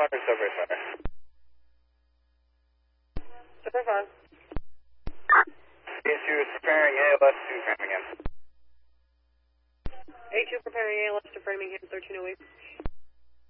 200 Subway Center. Subway 5. A2 is preparing ALS to Framingham. A2 preparing ALS to Framingham, 1308.